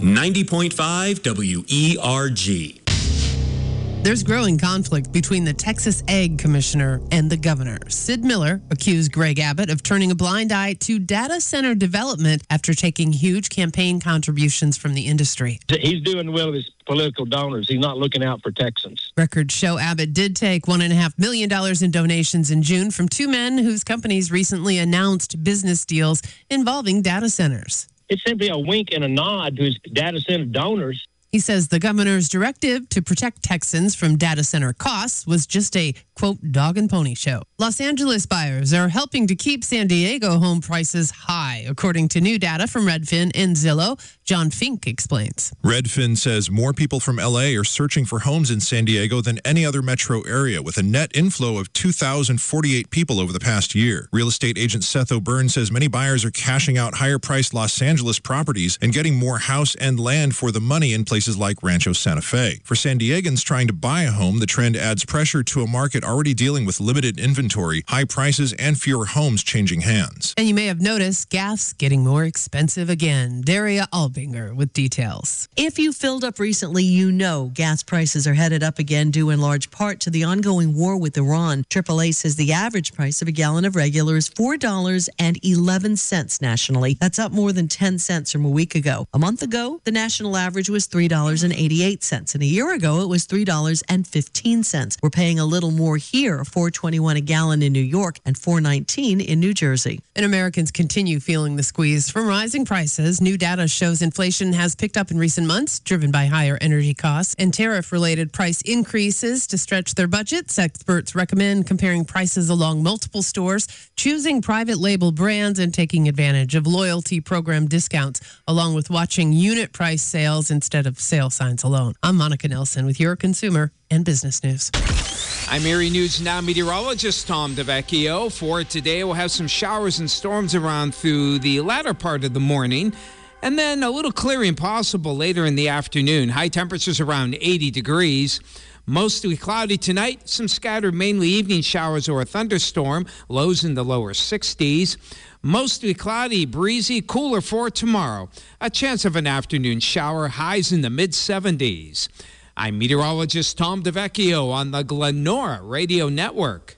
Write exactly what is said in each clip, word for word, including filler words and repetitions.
ninety point five W E R G. There's growing conflict between the Texas Ag Commissioner and the governor. Sid Miller accused Greg Abbott of turning a blind eye to data center development after taking huge campaign contributions from the industry. He's doing well with his political donors. He's not looking out for Texans. Records show Abbott did take one point five million dollars in donations in June from two men whose companies recently announced business deals involving data centers. It's simply a wink and a nod to his data center donors. He says the governor's directive to protect Texans from data center costs was just a, quote, dog and pony show. Los Angeles buyers are helping to keep San Diego home prices high, according to new data from Redfin and Zillow. John Fink explains. Redfin says more people from L A are searching for homes in San Diego than any other metro area, with a net inflow of two thousand forty-eight people over the past year. Real estate agent Seth O'Byrne says many buyers are cashing out higher-priced Los Angeles properties and getting more house and land for the money in places like Rancho Santa Fe. For San Diegans trying to buy a home, the trend adds pressure to a market already dealing with limited inventory, high prices, and fewer homes changing hands. And you may have noticed gas getting more expensive again. Daria Albinger with details. If you filled up recently, you know gas prices are headed up again, due in large part to the ongoing war with Iran. triple A says the average price of a gallon of regular is four dollars and eleven cents nationally. That's up more than ten cents from a week ago. A month ago, the national average was three dollars and eighty-eight cents, and a year ago, it was three dollars and fifteen cents. We're paying a little more here, four twenty-one a gallon in New York and four nineteen in New Jersey. And Americans continue feeling the squeeze from rising prices. New data shows inflation has picked up in recent months, driven by higher energy costs and tariff-related price increases. To stretch their budgets, experts recommend comparing prices along multiple stores, choosing private label brands, and taking advantage of loyalty program discounts, along with watching unit price sales instead of sale signs alone. I'm Monica Nelson with your consumer and business news. I'm Erie News Now meteorologist Tom DeVecchio. For today, we'll have some showers and storms around through the latter part of the morning, and then a little clearing possible later in the afternoon. High temperatures around eighty degrees. Mostly cloudy tonight. Some scattered mainly evening showers or a thunderstorm. Lows in the lower sixties. Mostly cloudy, breezy, cooler for tomorrow. A chance of an afternoon shower. Highs in the mid seventies. I'm meteorologist Tom DeVecchio on the Glenora Radio Network.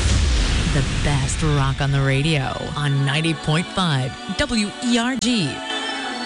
The best rock on the radio on ninety point five W E R G.